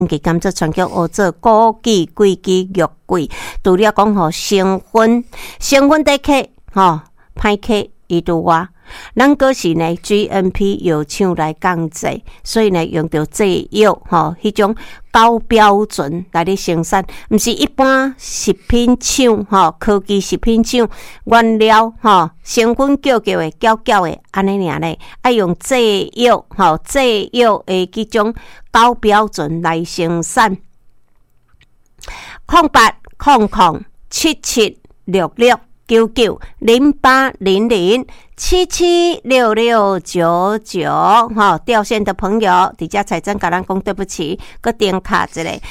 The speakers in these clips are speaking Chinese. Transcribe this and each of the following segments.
给甘蔗全叫学做枸杞、桂枝、玉桂，除了讲吼成分在客吼歹客伊拄话，咱个是呢 GMP 药厂来降制，所以呢用到制药吼迄种高标准来咧生产，毋是一般食品厂吼科技食品厂原料吼成分叫的安尼尔咧，爱用制药吼制药的迄种高标准来生产。08007766990800776699吼，掉线的朋友，伫遮彩珍甲咱讲对不起，搁电卡一个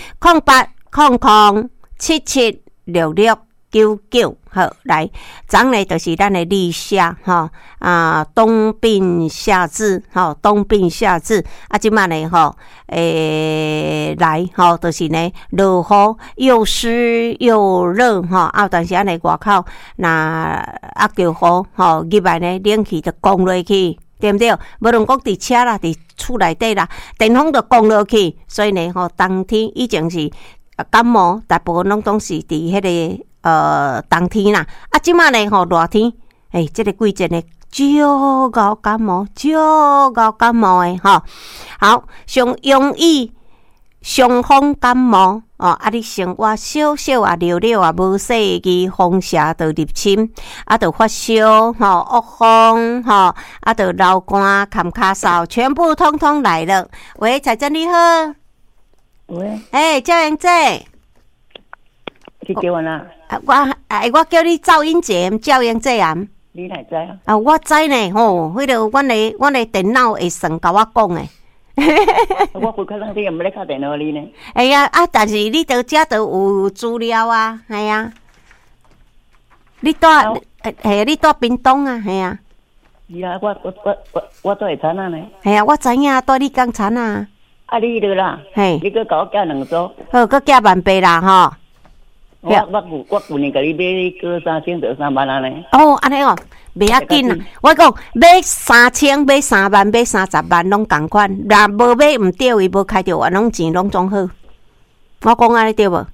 0800776699。好，来，咱呢就是咱的立夏哈冬病夏治哈，冬病夏治啊，即摆呢吼来吼，就是呢落雨又湿又热哈啊，但是咱的外口那叫雨吼入来呢，冷气就降落去。对不对？无论讲伫车啦，伫厝内底啦，电风就降落去，所以呢，冬天以前是感冒，大部分拢总是伫迄个冬天啦。啊，即马呢热天，这个季节呢，少高感冒的吼。好，上容易伤风感冒你生活小小溜无细个风邪就入侵，就发烧恶风就流汗、咳咳嗽，全部通通来了。喂，彩珍你好。 喂， 赵英姐， 你叫我啦？ 我叫你赵英姐，赵英姐啊。 你哪知啊？ 我知呢，迄个阮的电脑会算甲我讲诶。 我不可能你也没来打电话你呢。 哎呀但是你到遮都有资料啊，系啊。你住你住屏东啊，系啊。 是啊，我住会产啊呢。 系啊，我知影住你讲产啊。 啊，你迄个啦， 嘿， 你搁甲我寄2组。 好，搁寄1,800啦吼。 我旧年甲你买个3000就3万啊呢。 安尼袂要紧啦。我讲买3000、买3万、买30万拢共款，若无买毋对伊无开着话，拢钱拢总好。我讲安尼对无？ 我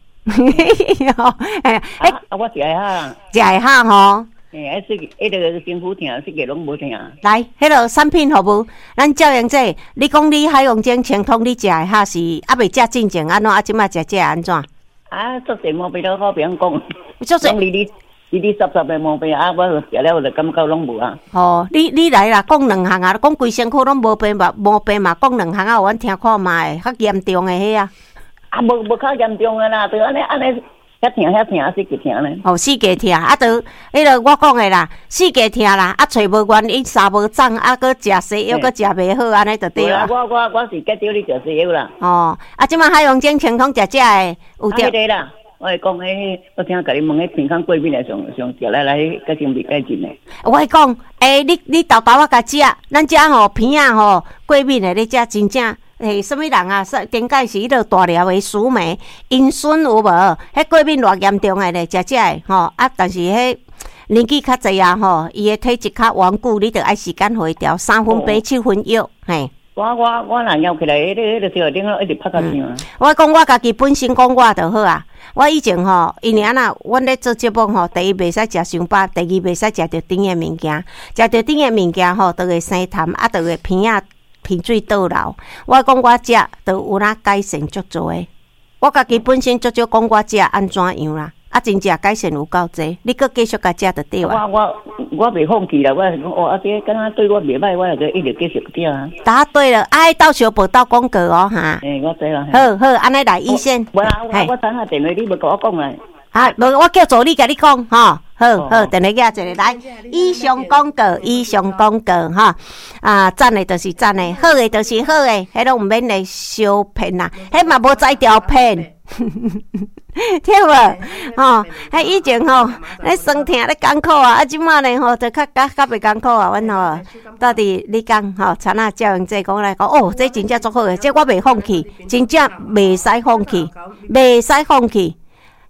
是爱哈。 是爱哈吼。 迄个辛苦听，世界拢无听。 来，迄个产品服务，咱赵英姐，你讲你海洋精清通，你食的哈是未食进前安怎？即摆食这安怎？ 足侪毛病都好别人讲， 足侪你杂的毛病我食了就感觉拢无啊。 你来啦，讲2项啊，讲规身躯拢无病嘛，毛病嘛，讲2项啊，阮听看嘛诶，较严重诶迄啊。 无较严重诶啦，就安尼，遐疼，死个疼呢。 死个疼就迄个我讲诶啦，死个疼啦，找无原因，衫无脏，搁食西药，搁食袂好，安尼就对啦。 我是介少你食西药啦。 即摆海洋精清通食诶有着。 对啦。我会讲我听甲你问健康过敏来上食来甲先未改进诶。 我会讲，你豆啊甲食，咱遮片啊过敏诶，你食真正。什么人啊？顶解是迄个大条的树莓、银笋有无？迄过敏偌严重诶咧，食诶但是迄年纪较济啊伊的体质较顽固，你着爱时间互伊调3分杯7分药，嘿。 我若摇起来，迄个小顶一直拍较疼啊。 我讲我家己本身讲我就好啊。我以前因为阮咧做节目第一袂使食伤饱，第二袂使食着甜的物件，食着甜的物件就会生痰，就会鼻水倒流。我讲我食就有改善足多的。我家己本身足少讲我食安怎样啦，真正改善有够济。你搁继续甲食就对啊。 我袂放弃啦，我是讲这敢若对我袂歹，我就一直继续食啊。 答对了，到小报道广告哈。 我知啦。 好，安尼来医生。 我等下电话你要甲我讲啦。 无我叫助理甲你讲好，电话寄一个来。以上广告赞的就是赞的，好的就是好的，迄拢毋免来相骗啦，迄嘛无再条骗。听无？以前咧酸痛咧艰苦啊，即摆呢就较袂艰苦啊，阮到底你讲产啊教英姐讲来讲，这真正足好诶，这我袂放弃，真正袂使放弃。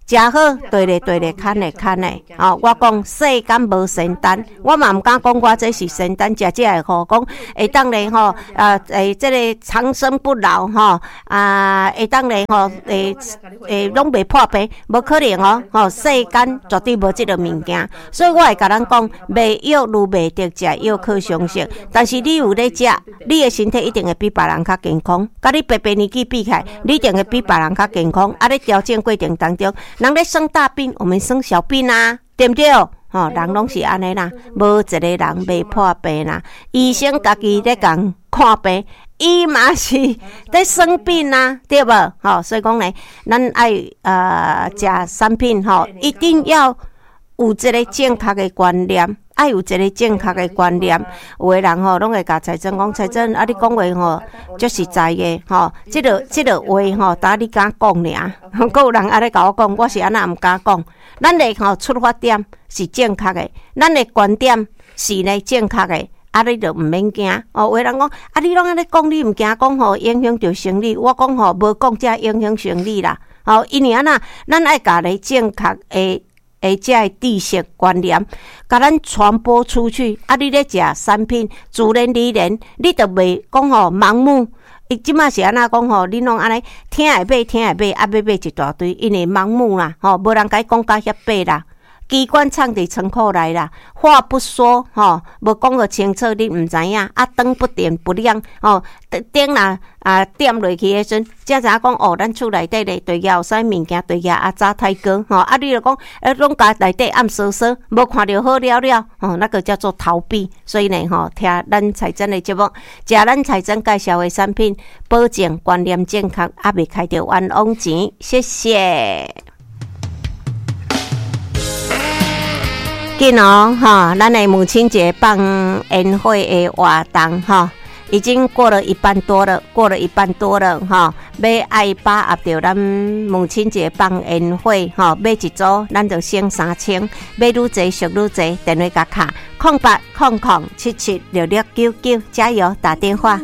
食好，对咧，牵咧，哦，我讲世间无仙丹，我嘛毋敢讲我这是仙丹，食会好，讲会当咧吼，这个长生不老吼，会当咧吼，拢袂破病，无可能哦，吼，世间绝对无这个物件，所以我会甲咱讲，袂药如袂得食药可相信，但是你有咧食，你的身体一定会比别人较健康，甲你白年纪比起来，你一定会比别人较健康，咧调整过程当中。人咧生大病，我们生小病啊，对不对？人拢是安尼啦，无一个人袂破病啦。医生家己咧共看病，伊嘛是咧生病啊，对无？所以讲咧，咱爱食产品一定要有一个正确的观念。爱有一个正确的观念，有的人拢会甲财政讲，财政你讲话足实在的这个话当你敢讲尔，还有人安尼甲我讲，我是安那毋敢讲。咱的出发点是正确的，咱的观点是呢正确的，你就毋免惊有的人讲你拢安尼讲，你毋惊讲影响着生理，我讲无讲才影响生理啦。因为安那，咱爱甲咧正确的。这知识观念，甲咱传播出去。你咧食产品，自然而然，你就袂讲盲目。即马是安那讲你拢安尼听会买，要买一大堆，因为盲目啦，无人甲伊讲甲遐白啦。机关藏伫仓库内啦，话不说无讲个清楚，你毋知影灯不点不亮灯啦点落去的时阵，才知影讲咱厝内底咧对遐有啥物件，对遐早太高你就讲拢甲内底暗锁锁，无看着好了了那个叫做逃避。所以呢听咱财政的节目，食咱财政介绍的产品，保证观念正确，袂开着冤枉钱。谢谢。今咱的母亲节办宴会的活动已经过了一半多了要爱把握着咱母亲节办宴会买一组咱就省3000，买愈侪俗愈侪，电话甲卡0800776699，加油打电话。